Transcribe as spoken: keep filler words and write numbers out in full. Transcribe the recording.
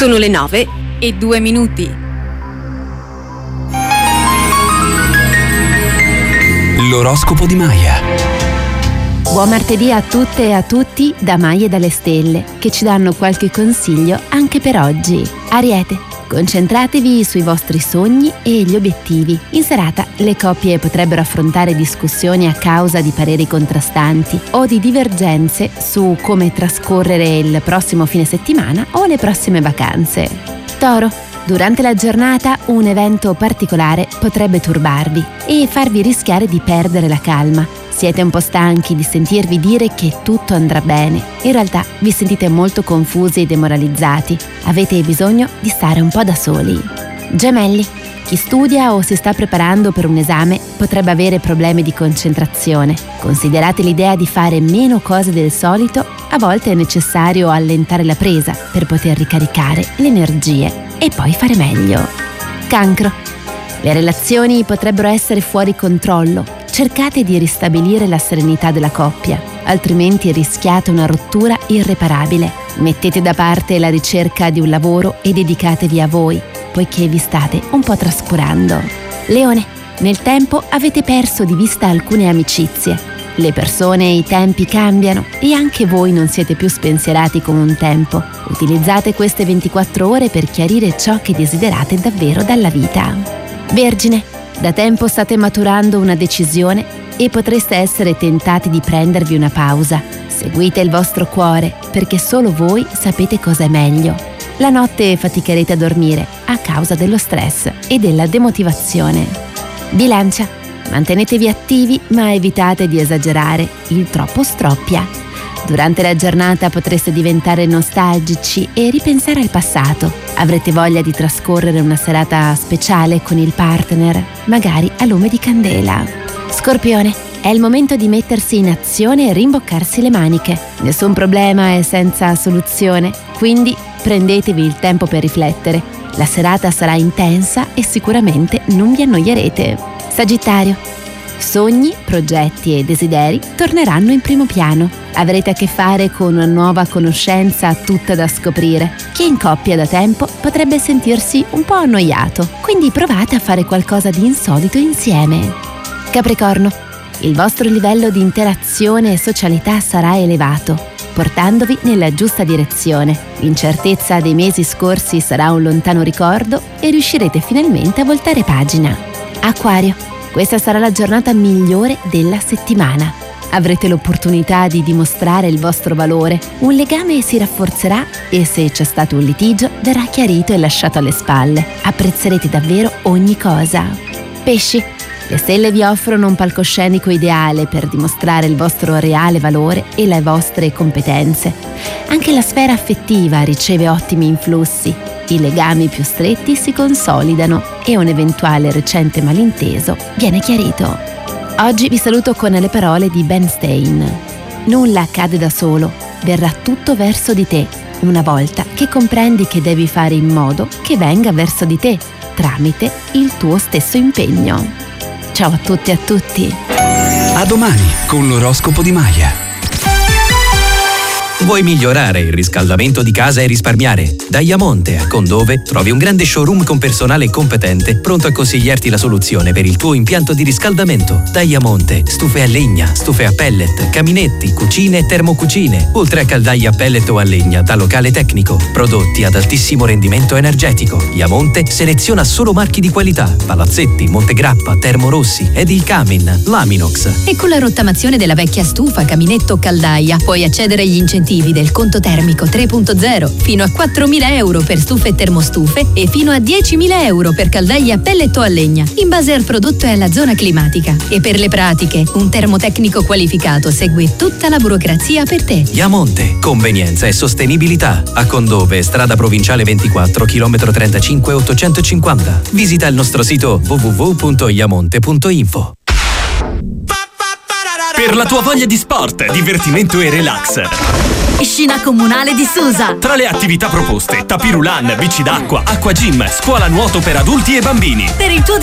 Sono le nove e due minuti. L'oroscopo di Maya. Buon martedì a tutte e a tutti da Maya e dalle stelle, che ci danno qualche consiglio anche per oggi. Ariete, concentratevi sui vostri sogni e gli obiettivi. In serata le coppie potrebbero affrontare discussioni a causa di pareri contrastanti o di divergenze su come trascorrere il prossimo fine settimana o le prossime vacanze. Toro, durante la giornata un evento particolare potrebbe turbarvi e farvi rischiare di perdere la calma. Siete un po' stanchi di sentirvi dire che tutto andrà bene. In realtà vi sentite molto confusi e demoralizzati. Avete bisogno di stare un po' da soli. Gemelli, chi studia o si sta preparando per un esame potrebbe avere problemi di concentrazione. Considerate l'idea di fare meno cose del solito. A volte è necessario allentare la presa per poter ricaricare le energie e poi fare meglio. Cancro, le relazioni potrebbero essere fuori controllo. Cercate di ristabilire la serenità della coppia, altrimenti rischiate una rottura irreparabile. Mettete da parte la ricerca di un lavoro e dedicatevi a voi, poiché vi state un po' trascurando. Leone, nel tempo avete perso di vista alcune amicizie. Le persone e i tempi cambiano e anche voi non siete più spensierati come un tempo. Utilizzate queste ventiquattro ore per chiarire ciò che desiderate davvero dalla vita. Vergine, da tempo state maturando una decisione e potreste essere tentati di prendervi una pausa. Seguite il vostro cuore, perché solo voi sapete cosa è meglio. La notte faticherete a dormire a causa dello stress e della demotivazione. Bilancia, mantenetevi attivi ma evitate di esagerare, il troppo stroppia. Durante la giornata potreste diventare nostalgici e ripensare al passato. Avrete voglia di trascorrere una serata speciale con il partner, magari a lume di candela. Scorpione, è il momento di mettersi in azione e rimboccarsi le maniche. Nessun problema è senza soluzione, quindi prendetevi il tempo per riflettere. La serata sarà intensa e sicuramente non vi annoierete. Sagittario, sogni, progetti e desideri torneranno in primo piano. Avrete a che fare con una nuova conoscenza tutta da scoprire. Chi è in coppia da tempo potrebbe sentirsi un po' annoiato, quindi provate a fare qualcosa di insolito insieme. Capricorno, il vostro livello di interazione e socialità sarà elevato, portandovi nella giusta direzione. L'incertezza dei mesi scorsi sarà un lontano ricordo e riuscirete finalmente a voltare pagina. Acquario, questa sarà la giornata migliore della settimana. Avrete l'opportunità di dimostrare il vostro valore, un legame si rafforzerà e se c'è stato un litigio verrà chiarito e lasciato alle spalle. Apprezzerete davvero ogni cosa. Pesci, le stelle vi offrono un palcoscenico ideale per dimostrare il vostro reale valore e le vostre competenze. Anche la sfera affettiva riceve ottimi influssi. I legami più stretti si consolidano e un eventuale recente malinteso viene chiarito. Oggi vi saluto con le parole di Ben Stein. Nulla accade da solo, verrà tutto verso di te, una volta che comprendi che devi fare in modo che venga verso di te, tramite il tuo stesso impegno. Ciao a tutti e a tutti. A domani con l'oroscopo di Maya. Vuoi migliorare il riscaldamento di casa e risparmiare? Da Iamonte a Condove trovi un grande showroom con personale competente pronto a consigliarti la soluzione per il tuo impianto di riscaldamento. Da Iamonte, stufe a legna, stufe a pellet, caminetti, cucine e termocucine, oltre a caldaie a pellet o a legna da locale tecnico. Prodotti ad altissimo rendimento energetico. Iamonte seleziona solo marchi di qualità: Palazzetti, Montegrappa, Termorossi ed il Camin, Laminox. E con la rottamazione della vecchia stufa, caminetto o caldaia puoi accedere agli incentivi del conto termico tre punto zero fino a quattromila euro per stufe e termostufe e fino a diecimila euro per caldaie a pellet o a legna, in base al prodotto e alla zona climatica. E per le pratiche, un termotecnico qualificato segue tutta la burocrazia per te. Iamonte, convenienza e sostenibilità. A Condove, strada provinciale ventiquattro, chilometro trentacinque ottocentocinquanta. Visita il nostro sito w w w punto iamonte punto info. Per la tua voglia di sport, divertimento e relax. Piscina comunale di Susa. Tra le attività proposte, tapirulan, bici d'acqua, acqua gym, scuola nuoto per adulti e bambini. Per il tuo